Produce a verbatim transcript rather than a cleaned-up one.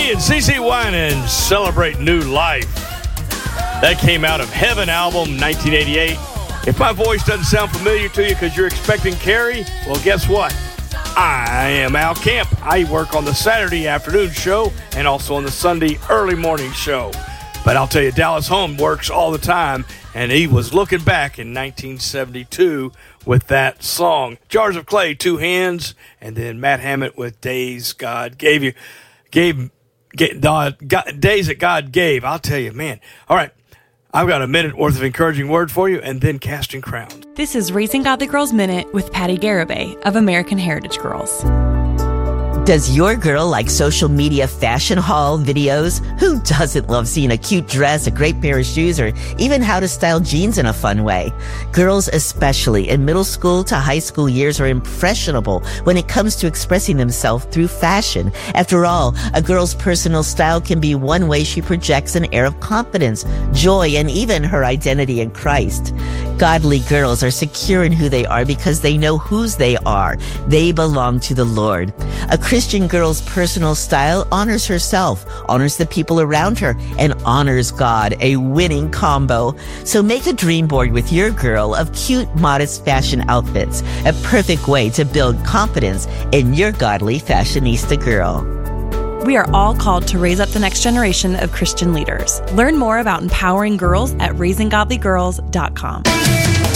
Lee and CeCe Winans Celebrate New Life. That came out of Heaven album, nineteen eighty-eight. If my voice doesn't sound familiar to you because you're expecting Carrie, well, guess what? I am Al Camp. I work on the Saturday afternoon show and also on the Sunday early morning show. But I'll tell you, Dallas Holm works all the time, and he was looking back in nineteen seventy-two with that song. Jars of Clay, Two Hands, and then Matt Hammett with Days God Gave You. Gave, gave God, God, Days That God Gave. I'll tell you, man. All right, I've got a minute worth of encouraging word for you, and then Casting Crowns. This is Raising Godly Girls Minute with Patty Garibay of American Heritage Girls. Does your girl like social media fashion haul videos? Who doesn't love seeing a cute dress, a great pair of shoes, or even how to style jeans in a fun way? Girls, especially in middle school to high school years, are impressionable when it comes to expressing themselves through fashion. After all, a girl's personal style can be one way she projects an air of confidence, joy, and even her identity in Christ. Godly girls are secure in who they are because they know whose they are. They belong to the Lord. A Christian girl's personal style honors herself, honors the people around her, and honors God, a winning combo. So make a dream board with your girl of cute, modest fashion outfits, a perfect way to build confidence in your godly fashionista girl. We are all called to raise up the next generation of Christian leaders. Learn more about empowering girls at raising godly girls dot com.